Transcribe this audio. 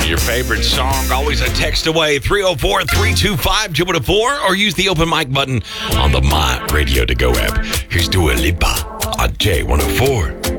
your favorite song. Always a text away, 304-325-214, or use the open mic button on the My Radio To Go app. Here's Dua Lipa on J104.